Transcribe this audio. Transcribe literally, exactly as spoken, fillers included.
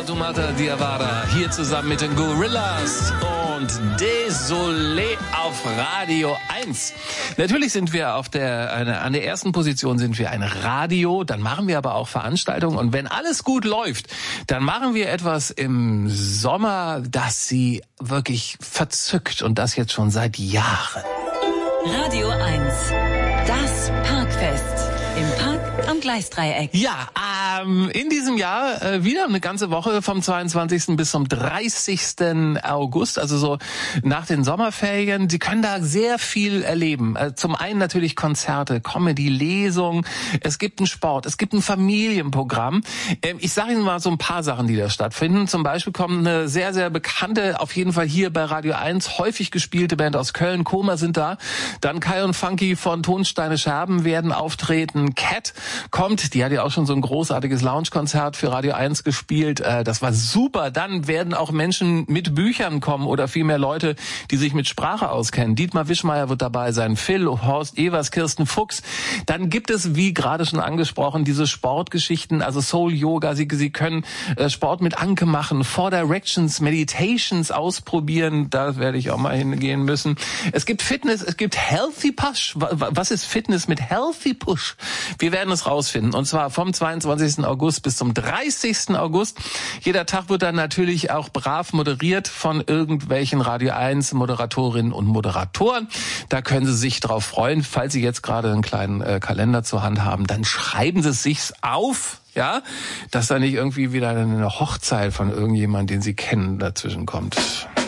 Fatoumata Diawara hier zusammen mit den Gorillas und Désolé auf Radio eins. Natürlich sind wir auf der eine, an der ersten Position sind wir ein Radio, dann machen wir aber auch Veranstaltungen und wenn alles gut läuft, dann machen wir etwas im Sommer, das Sie wirklich verzückt und das jetzt schon seit Jahren. Radio eins, das Parkfest im Park am Gleisdreieck. Ja, ähm, in diesem Jahr äh, wieder eine ganze Woche vom zweiundzwanzigsten bis zum dreißigsten August, also so nach den Sommerferien. Sie können da sehr viel erleben. Äh, zum einen natürlich Konzerte, Comedy, Lesungen, es gibt einen Sport, es gibt ein Familienprogramm. Ähm, ich sage Ihnen mal so ein paar Sachen, die da stattfinden. Zum Beispiel kommt eine sehr, sehr bekannte, auf jeden Fall hier bei Radio eins, häufig gespielte Band aus Köln, Koma sind da. Dann Kai und Funky von Tonsteine Scherben werden auftreten. Cat kommt, die hat ja auch schon so ein großartiges Lounge-Konzert für Radio eins gespielt. Das war super. Dann werden auch Menschen mit Büchern kommen oder vielmehr Leute, die sich mit Sprache auskennen. Dietmar Wischmeier wird dabei sein, Phil, Horst Evers, Kirsten Fuchs. Dann gibt es, wie gerade schon angesprochen, diese Sportgeschichten, also Soul Yoga. Sie, Sie können Sport mit Anke machen, Four Directions, Meditations ausprobieren. Da werde ich auch mal hingehen müssen. Es gibt Fitness, es gibt Healthy Push. Was ist Fitness mit Healthy Push? Wir werden es rausfinden. Und zwar vom zweiundzwanzigsten August bis zum dreißigsten August. Jeder Tag wird dann natürlich auch brav moderiert von irgendwelchen Radio eins Moderatorinnen und Moderatoren. Da können Sie sich drauf freuen. Falls Sie jetzt gerade einen kleinen äh, Kalender zur Hand haben, dann schreiben Sie es sich auf. Ja, dass da nicht irgendwie wieder eine Hochzeit von irgendjemandem, den Sie kennen, dazwischen kommt.